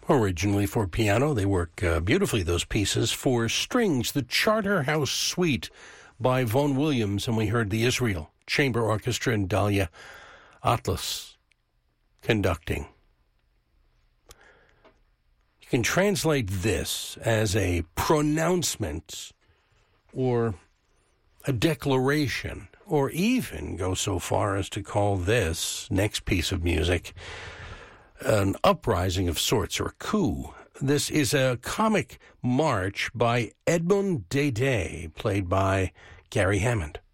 Originally for piano, they work beautifully, those pieces. For strings, the Charterhouse Suite by Vaughan Williams, and we heard the Israel Chamber Orchestra and Dalia Atlas conducting. You can translate this as a pronouncement or a declaration, or even go so far as to call this next piece of music an uprising of sorts, or a coup. This is a comic march by Edmond Dede, played by Gary Hammond.